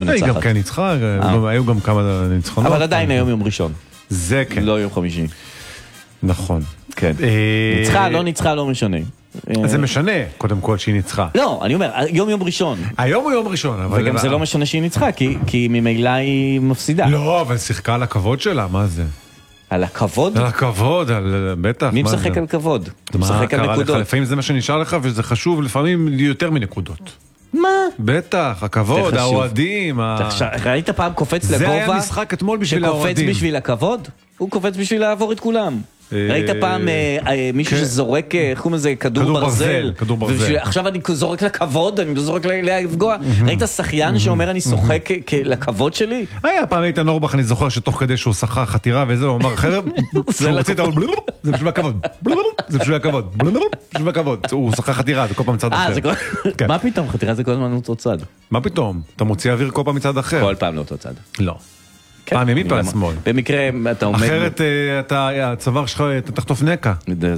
מנצחת. היא גם כן ניצחה, היו גם כמה ניצחונות. אבל עדיין היום יום ראשון. זה כן. לא יום חמישי. נכון. כן. ניצחה, לא ניצחה, לא משנה. זה משנה, קודם כל, שהיא ניצחה. לא, אני אומר, יום ראשון. היום הוא יום ראשון, אבל... וגם זה לא משנה שהיא ניצחה, כי ממילא היא מפסידה. לא, אבל שיחקה על הכבוד שלה, מה זה? על הכבוד? על הכבוד, בטח. מי משחק על כבוד? משחק על נקודות. לפעמים זה מה שנשאר לך, וזה חשוב לפעמים יותר מנקודות. מה? בטח, הכבוד, האוהדים. ראית פעם קופץ לגובה? זה היה משחק אתמול בשביל האוהדים. שקופץ בשביל הכבוד? הוא קופץ בשביל לעבור את כולם. ראית פעם מישהו שזורק, איך קוראים לזה, כדור ברזל? כדור ברזל. עכשיו אני זורק לכבוד, אני לא זורק לפגוע. ראית שחיין שאומר אני שוחק לכבוד שלי? היה פעם איתן אורבך, אני זוכר שתוך כדי שהוא שחה חתירה וזה, הוא אמר חרב, זה בשביל הכבוד, זה בשביל הכבוד, בשביל הכבוד. הוא שחה חתירה, זה כל פעם מצד אחר. מה פתאום? חתירה זה כל הזמן אותו צד. מה פתאום? אתה מוציא אוויר כל פעם מצד אחר. כל פעם לאותו צד. לא. פעם ימין, פעם שמאל. במקרה אתה עומד... אחרת הצוואר שלך, אתה תחטוף נקע.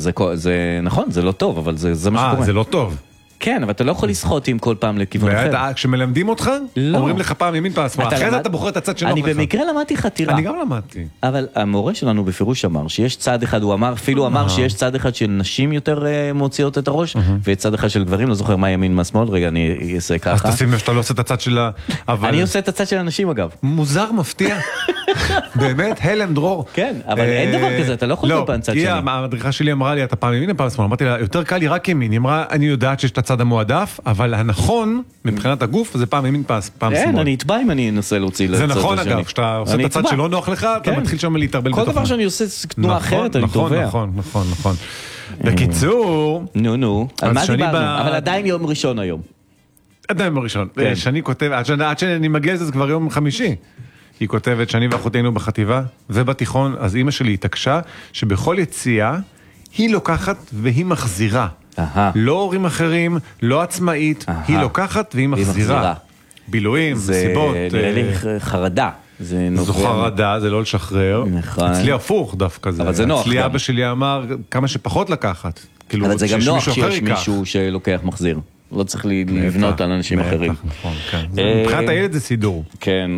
זה נכון, זה לא טוב, אבל זה מה שקורה. זה לא טוב. כן, אבל אתה לא יכול לשחות עם כל פעם לכיוון אחר. כשמלמדים אותך, אומרים לך פעם ימין, פעם שמאל. אחרת אתה בוחר את הצד שנוח לך. אני במקרה למדתי חתירה. אני גם למדתי. אבל המורה שלנו בפירוש אמר שיש צד אחד, הוא אמר, אפילו אמר שיש צד אחד של נשים יותר מוציאות את הראש, וצד אחד של גברים, לא זוכר מה ימין, מה שמאל, רגע, אני אעשה ככה. אז תשים שאתה לא עושה את הצד של ה... אני עושה את הצד של הנשים אגב. מוזר, מפתיע. באמת, הלם דרור. כן, אבל אין דבר כזה, אתה לא יכול להיות פעם צד שני. המדריכה שלי אמרה לי, אתה פעם ימין, פעם שמאל. אמרתי לה, יותר קל לי רק ימין. היא אמרה, אני יודעת שיש את הצד המועדף, אבל הנכון, מבחינת הגוף, זה פעם ימין, פעם שמאל. כן, אני אתבע אם אני אנסה להוציא לצד השני. זה נכון אגב, כשאתה עושה את הצד שלא נוח לך, אתה מתחיל שם להתערבל בתוכן. כל דבר שאני עושה תנועה אחרת, אני תובע. נכון. בקיצור... נו, על מה דיברנו? אבל עדיין יום ראשון היום. עדיין יום ראשון. שאני כותב, עד שאני מגיע לזה, זה כבר יום חמישי. היא כותבת שאני ואחותינו בחטיבה ובתיכון, אז אמא שלי התעקשה שבכל יציאה היא לוקחת והיא מחזירה. לא הורים אחרים, לא עצמאית, היא לוקחת והיא מחזירה. בילויים, סיבות. זה נראה לי חרדה. זו חרדה, זה לא לשחרר. אצלי הפוך דווקא זה. אבל זה נוח. אצלי אבא שלי אמר כמה שפחות לקחת. אבל זה גם נוח שיש מישהו שלוקח מחזיר. לא צריך לבנות על אנשים אחרים. נכון, כן. מבחינת הילד זה סידור. כן.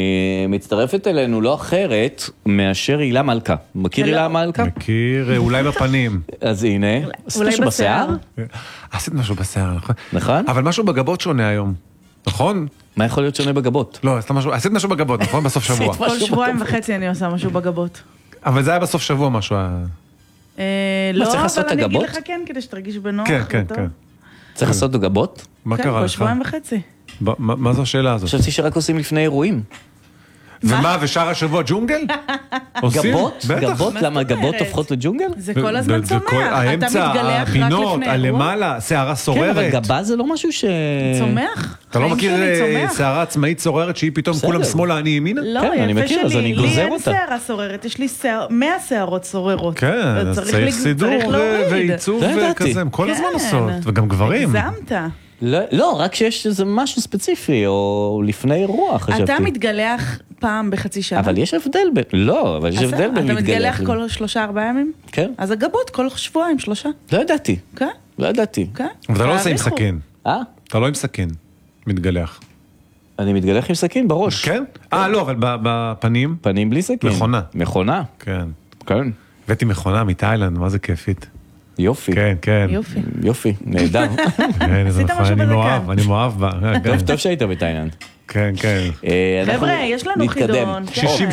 מצטרפת אלינו לא אחרת מאשר הילה מלכה. מכיר הילה מלכה? מכיר, אולי בפנים. אז הנה. עשית משהו בשיער? עשית משהו בשיער, נכון. נכון? אבל משהו בגבות שונה היום. נכון? מה יכול להיות שונה בגבות? לא, עשית משהו בגבות, נכון? בסוף שבוע. כל שבועיים וחצי אני עושה משהו בגבות. אבל זה היה בסוף שבוע משהו. לא, אבל אני אגיד לך כן, כדי שתרגיש בנוח. כן. צריך לעשות גבות? מה קרה לך? כן, כל שבועיים וחצי. מה זו השאלה הזאת? חשבתי שרק עושים לפני אירועים. ומה, ושאר השבוע ג'ונגל? גבות? גבות? למה גבות הופכות לג'ונגל? זה כל הזמן צומח. האמצע, הפינות, הלמעלה, שערה סוררת. כן, אבל גבה זה לא משהו ש... צומח. אתה לא מכיר שערה עצמאית סוררת שהיא פתאום כולם שמאלה, אני ימינה? לא, יפה שלי. לי אין שערה סוררת, יש לי 100 שערות סוררות. כן, צריך סידור ועיצוב וכזה, הם כל הזמן עושות, וגם גברים. הגזמת. לא, רק שיש איזה משהו ספציפי, או לפני אירוע, חשבתי. אתה מתגלח פעם בחצי שעה? אבל יש הבדל בין... לא, אבל יש הבדל בין מתגלח. אתה מתגלח כל 3-4 ימים? כן. אז הגבות כל שבועיים, 3. לא ידעתי. כן? לא ידעתי. כן? אבל אתה לא עושה עם סכין. אתה לא עם סכין. מתגלח. אני מתגלח עם סכין בראש. כן? לא, אבל בפנים? פנים בלי סכין. מכונה. מכונה? כן. כן. הבאתי מכונה מתאילנד, מה זה כיפית. יופי. כן. יופי, נהדר. כן, זה נכון, אני מאוהב בה. טוב שהיית בתאילנד. כן. חבר'ה, יש לנו חידון.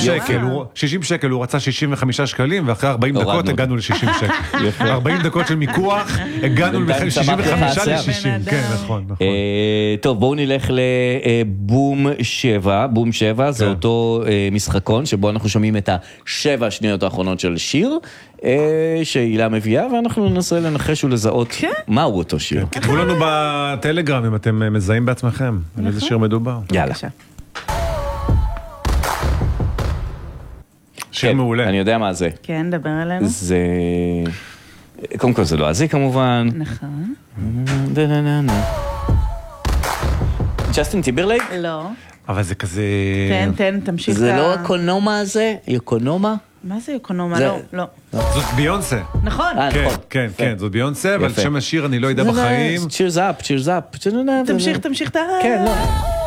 60 שקל, הוא רצה 65 שקלים, ואחרי 40 דקות הגענו ל-60 שקל. 40 דקות של מיקוח, הגענו מ-65 ל-60. כן, נכון. טוב, בואו נלך לבום 7. בום 7 זה אותו משחקון, שבו אנחנו שומעים את 7 השניות האחרונות של שיר, שהילה מביאה, ואנחנו ננסה לנחש ולזהות מהו אותו שיר. כתבו לנו בטלגרם אם אתם מזהים בעצמכם, על איזה שיר מדובר. יאללה. שיר מעולה. אני יודע מה זה. כן, דבר אלינו. זה... קודם כל זה לא עזי כמובן. נכון. ג'סטין טימברלייק? לא. אבל זה כזה... תן, תמשיך. זה לא הקונומה הזה? יוקונומה? מה זה יוקונומה? לא. זאת ביונסה. נכון. כן, זאת ביונסה, אבל שם השיר אני לא יודע בחיים. Cheers up. תמשיך. כן, לא.